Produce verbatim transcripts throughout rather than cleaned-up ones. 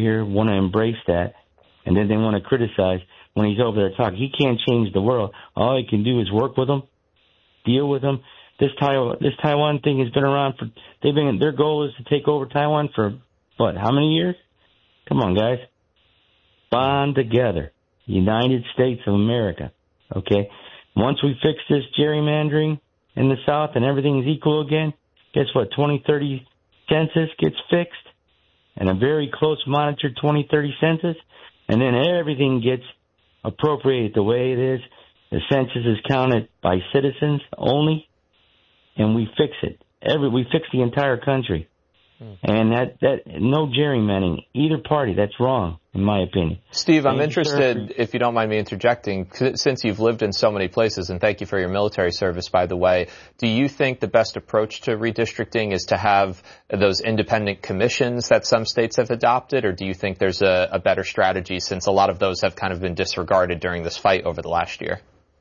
here want to embrace that, and then they want to criticize when he's over there talking. He can't change the world. All he can do is work with them, deal with them. This Taiwan, this Taiwan thing has been around for. They've been. Their goal is to take over Taiwan for what? How many years? Come on, guys. Bond together, United States of America. Okay. Once we fix this gerrymandering in the South and everything's equal again, guess what? twenty thirty census gets fixed, and a very close monitored twenty thirty census, and then everything gets appropriated the way it is. The census is counted by citizens only, and we fix it. Every we fix the entire country, hmm. and that that no gerrymandering either party. That's wrong, in my opinion. Steve, I'm thank interested, if you don't mind me interjecting, since you've lived in so many places, and thank you for your military service, by the way. Do you think the best approach to redistricting is to have those independent commissions that some states have adopted, or do you think there's a, a better strategy, since a lot of those have kind of been disregarded during this fight over the last year?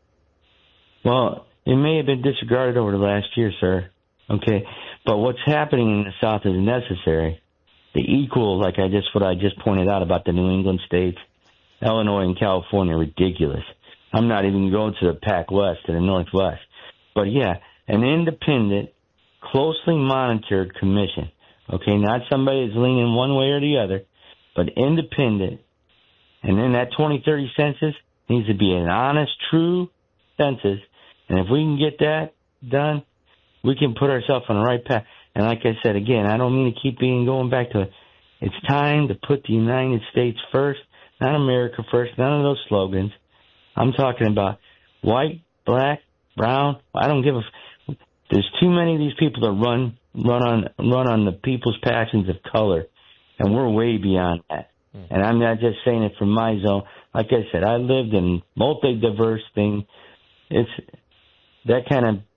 Well, it may have been disregarded over the last year, sir. Okay, but what's happening in the South is necessary. The equal, like I just what I just pointed out about the New England states, Illinois and California, ridiculous. I'm not even going to the Pac West, to the Northwest. But yeah, an independent, closely monitored commission. Okay, not somebody that's leaning one way or the other, but independent. And then that twenty thirty census needs to be an honest, true census. And if we can get that done, we can put ourselves on the right path. And like I said, again, I don't mean to keep being going back to it. It's time to put the United States first, not America first, none of those slogans. I'm talking about white, black, brown. I don't give a f- There's too many of these people that run run on run on the people's passions of color, and we're way beyond that. Mm. And I'm not just saying it from my zone. Like I said, I lived in multi-diverse thing. It's that kind of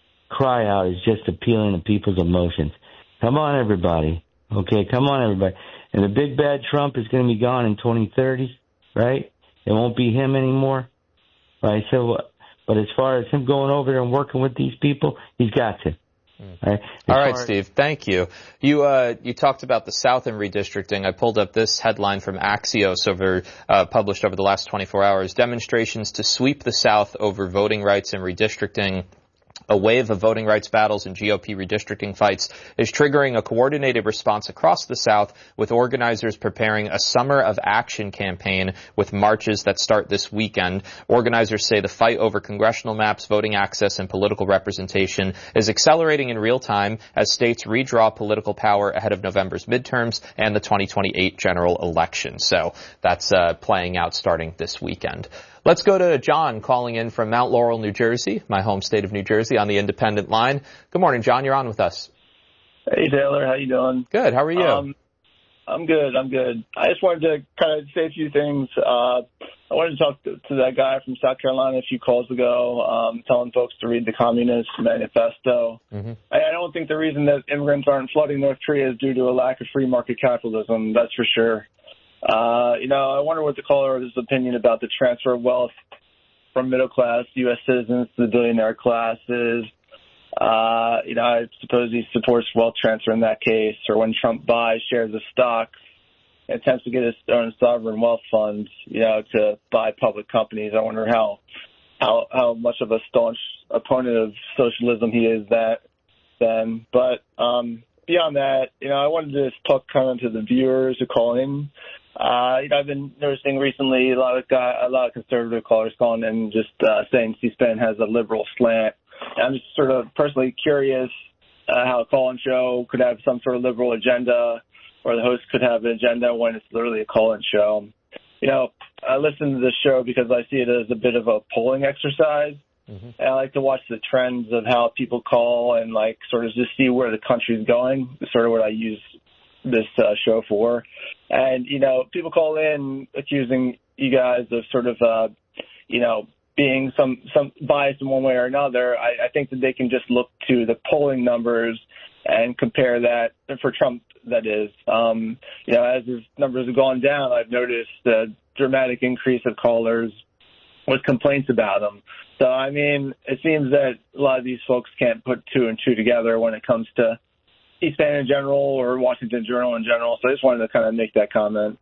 cry out is just appealing to people's emotions. Come on, everybody. Okay, come on, everybody. And the big bad Trump is going to be gone in twenty thirty, right? It won't be him anymore, right? So, but as far as him going over there and working with these people, he's got to. Right? All right, Steve. Thank you. You uh, you talked about the South and redistricting. I pulled up this headline from Axios over uh, published over the last twenty-four hours. Demonstrations to sweep the South over voting rights and redistricting. A wave of voting rights battles and G O P redistricting fights is triggering a coordinated response across the South, with organizers preparing a Summer of Action campaign with marches that start this weekend. Organizers say the fight over congressional maps, voting access, and political representation is accelerating in real time as states redraw political power ahead of November's midterms and the twenty twenty-eight general election. So that's uh, playing out starting this weekend. Let's go to John calling in from Mount Laurel, New Jersey, my home state of New Jersey, on the independent line. Good morning, John. You're on with us. Hey, Taylor. How you doing? Good. How are you? Um, I'm good. I'm good. I just wanted to kind of say a few things. Uh, I wanted to talk to, to that guy from South Carolina a few calls ago, um, telling folks to read the Communist Manifesto. Mm-hmm. I, I don't think the reason that immigrants aren't flooding North Korea is due to a lack of free market capitalism. That's for sure. Uh, you know, I wonder what the caller's opinion about the transfer of wealth from middle-class U S citizens to the billionaire class is. Uh, you know, I suppose he supports wealth transfer in that case, or when Trump buys shares of stocks and attempts to get his own sovereign wealth funds, you know, to buy public companies. I wonder how how how much of a staunch opponent of socialism he is that then. But um, beyond that, you know, I wanted to just talk kind of to the viewers who call in. Uh, you know, I've been noticing recently a lot of guy, a lot of conservative callers calling in just uh, saying C-SPAN has a liberal slant. And I'm just sort of personally curious uh, how a call-in show could have some sort of liberal agenda, or the host could have an agenda when it's literally a call-in show. You know, I listen to this show because I see it as a bit of a polling exercise. Mm-hmm. And I like to watch the trends of how people call and, like, sort of just see where the country's going, sort of what I use this uh, show for. And, you know, people call in accusing you guys of sort of, uh, you know, being some, some biased in one way or another. I, I think that they can just look to the polling numbers and compare that, for Trump, that is. Um, you know, as his numbers have gone down, I've noticed a dramatic increase of callers with complaints about him. So, I mean, it seems that a lot of these folks can't put two and two together when it comes to C-SPAN in general or Washington Journal in general. So I just wanted to kind of make that comment.